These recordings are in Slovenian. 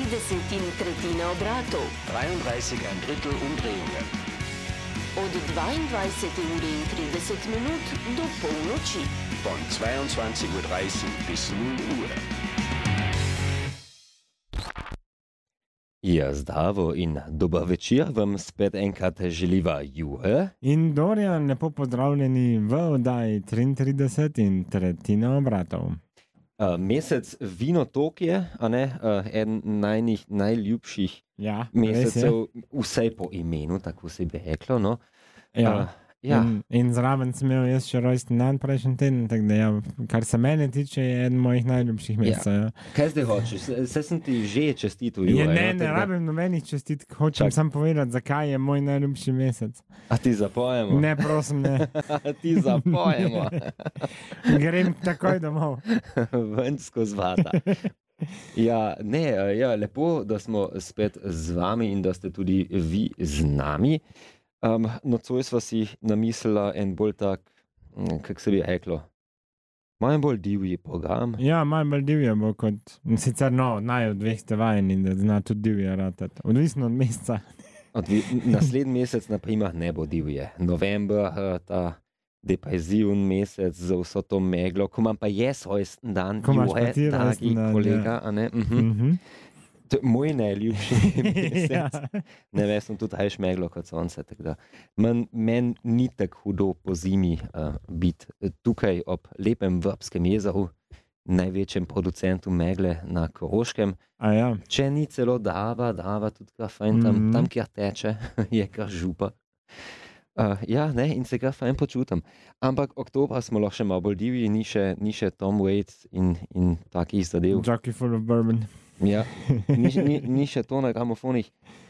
1/32 obratov. 33 Umdrehungen. Od 22:30 do polnoči. Von 22:30 bis 0 Uhr. Ja, zdravo in dober večer vam spet enkrat želiva Juhe in Dorian, lepo pozdravljeni v oddaji 33 in tretjina obratov. Mesec Vinotok je, a ne, eden najljubših mesecev, vsej po imenu, tako se bi reklo, no. In zraven sem imel jaz še rojsten dan prejšnji teden, tako da ja, kar se mene tiče, je eden mojih najljubših mesecev. Ja. Kaj zdaj hočeš? Saj sem ti že čestitil, Juhe. Ne rabim nobenih čestitk, hočem sam povedati, zakaj je moj najljubši mesec. A ti zapojemo? Ne, prosim, ne. Ti zapojemo. Grem takoj domov. Ven skozi vrata. Ja, lepo, da smo spet z vami in da ste tudi vi z nami. Nocoj sva si namislila en bolj tak, kako se bi reklo, malo bolj divji program. Ja, malo bolj divje bo kot, sicer naj od dveh ste vajeni, da zna tudi divje ratati. Odvisno od meseca. Naslednji mesec, naprimer, ne bo divje. November, ta depresiven mesec za vso to meglo, ko imam pa jaz rojsten dan, Juhe, dragi kolega, a ne? To je moj najljubši mesec. Ne vem, sem tudi rajš meglo kot sonce. Meni ni tako hudo po zimi biti tukaj ob lepem Vrbskem jezeru, največjem producentu megle na Koroškem. Ja. Če ni celo Drava tudi kar fajn tam kjer teče, je kar župa. In se kar fajn počutam. Ampak oktobra smo lahko še malo bolj divji, ni še Tom Waits in takih zadev. Jockey full of bourbon. Ja, ni še to na gramofonih.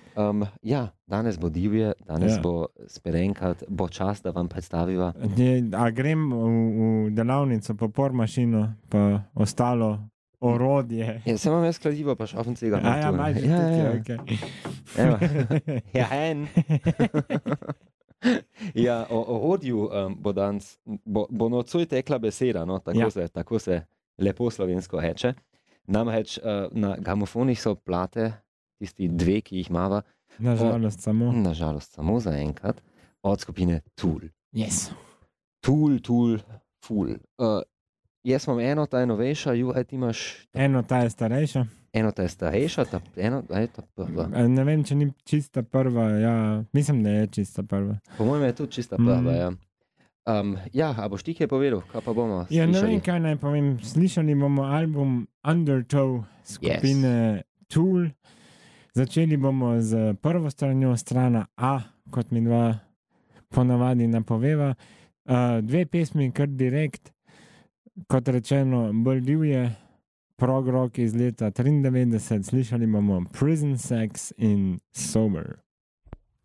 Danes bo divje, danes bo spet enkrat, bo čas, da vam predstaviva. A grem v delavnico po pormašino, pa ostalo orodje. Ja, se imam jaz kladivo, pa šofencega. Ja, o orodju bo nocoj tekla beseda, no, tako se lepo slovensko reče. Namreč na gramofonih so plate, tisti dve, ki jih imava. Nažalost samo za enkrat. Od skupine Tool. Yes. Tool, Fool. Jaz imam eno, ta je novejša, Juhe, ti imaš... Eno, ta je starejša. Ta prva. Ne vem, če ni čista prva, mislim, da je čista prva. Po mojem je tudi čista prva, ja. A boš ti kaj povedal, kaj pa bomo slišali? Ja, ne vem, kaj naj povem. Slišali bomo album Undertow skupine Tool. Začeli bomo z prvo stranjo, strana A, kot mi dva ponavadi napoveva. Dve pesmi kar direkt, kot rečeno, bolj divje, prog rock iz leta 93. Slišali bomo Prison Sex in Sober.